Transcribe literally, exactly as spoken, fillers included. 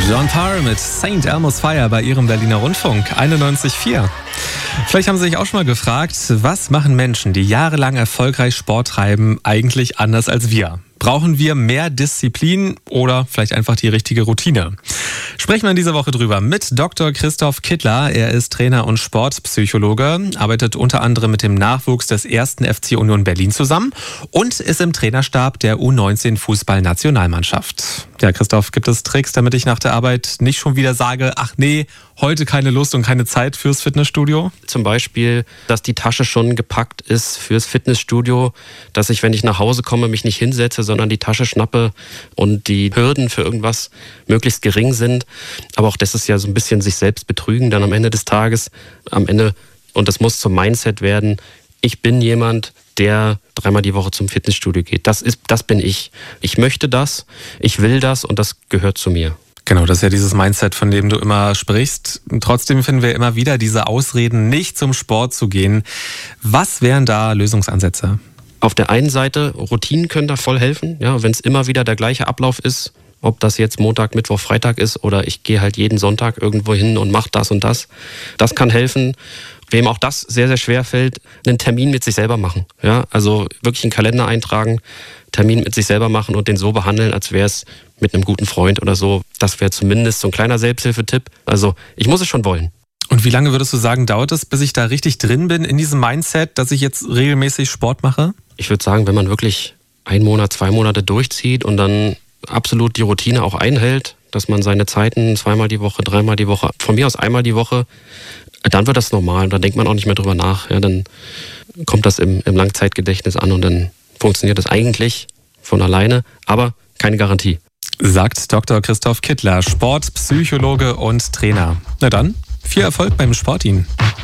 John Parr mit Saint Elmo's Fire bei Ihrem Berliner Rundfunk einundneunzig Komma vier. Vielleicht haben Sie sich auch schon mal gefragt, was machen Menschen, die jahrelang erfolgreich Sport treiben, eigentlich anders als wir? Brauchen wir mehr Disziplin oder vielleicht einfach die richtige Routine? Sprechen wir in dieser Woche drüber mit Doktor Christoph Kittler. Er ist Trainer und Sportpsychologe, arbeitet unter anderem mit dem Nachwuchs des ersten F C Union Berlin zusammen und ist im Trainerstab der U neunzehn Fußballnationalmannschaft. Ja, Christoph, gibt es Tricks, damit ich nach der Arbeit nicht schon wieder sage, ach nee, heute keine Lust und keine Zeit fürs Fitnessstudio? Zum Beispiel, dass die Tasche schon gepackt ist fürs Fitnessstudio, dass ich, wenn ich nach Hause komme, mich nicht hinsetze, sondern die Tasche schnappe und die Hürden für irgendwas möglichst gering sind. Aber auch das ist ja so ein bisschen sich selbst betrügen dann am Ende des Tages. Am Ende, und das muss zum Mindset werden, ich bin jemand, der dreimal die Woche zum Fitnessstudio geht. Das ist, das bin ich. Ich möchte das, ich will das und das gehört zu mir. Genau, das ist ja dieses Mindset, von dem du immer sprichst. Trotzdem finden wir immer wieder diese Ausreden, nicht zum Sport zu gehen. Was wären da Lösungsansätze? Auf der einen Seite, Routinen können da voll helfen. Ja, wenn es immer wieder der gleiche Ablauf ist, ob das jetzt Montag, Mittwoch, Freitag ist oder ich gehe halt jeden Sonntag irgendwo hin und mache das und das. Das kann helfen. Wem auch das sehr, sehr schwer fällt, einen Termin mit sich selber machen. Ja, also wirklich einen Kalender eintragen, Termin mit sich selber machen und den so behandeln, als wäre es mit einem guten Freund oder so. Das wäre zumindest so ein kleiner Selbsthilfetipp. Also ich muss es schon wollen. Und wie lange würdest du sagen, dauert es, bis ich da richtig drin bin in diesem Mindset, dass ich jetzt regelmäßig Sport mache? Ich würde sagen, wenn man wirklich einen Monat, zwei Monate durchzieht und dann absolut die Routine auch einhält, dass man seine Zeiten zweimal die Woche, dreimal die Woche, von mir aus einmal die Woche, dann wird das normal. Da denkt man auch nicht mehr drüber nach. Ja, dann kommt das im, im Langzeitgedächtnis an und dann funktioniert das eigentlich von alleine, aber keine Garantie. Sagt Doktor Christoph Kittler, Sportpsychologe und Trainer. Na dann, viel Erfolg beim Sport Ihnen.